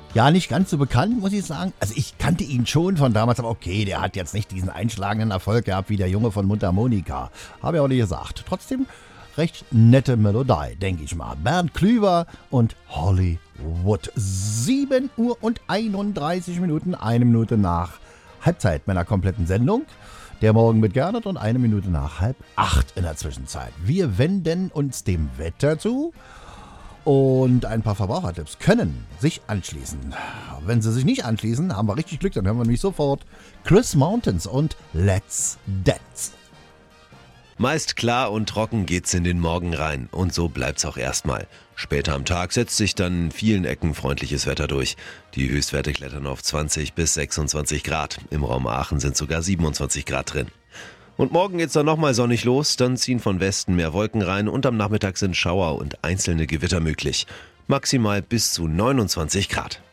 Ja, nicht ganz so bekannt, muss ich sagen. Also ich kannte ihn schon von damals, aber okay, der hat jetzt nicht diesen einschlagenden Erfolg gehabt wie der Junge von Mundharmonika. Habe ich auch nicht gesagt. Trotzdem recht nette Melodie, denke ich mal. Bernd Klüver und Hollywood. 7 Uhr und 31 Minuten, 1 Minute nach Halbzeit meiner kompletten Sendung. Der Morgen mit Gernot und 1 Minute nach 7:30 in der Zwischenzeit. Wir wenden uns dem Wetter zu. Und ein paar Verbrauchertipps können sich anschließen. Wenn sie sich nicht anschließen, haben wir richtig Glück, dann hören wir nämlich sofort Chris Mountains und Let's Dance. Meist klar und trocken geht's in den Morgen rein und so bleibt's auch erstmal. Später am Tag setzt sich dann in vielen Ecken freundliches Wetter durch. Die Höchstwerte klettern auf 20 bis 26 Grad. Im Raum Aachen sind sogar 27 Grad drin. Und morgen geht's dann nochmal sonnig los, dann ziehen von Westen mehr Wolken rein und am Nachmittag sind Schauer und einzelne Gewitter möglich. Maximal bis zu 29 Grad.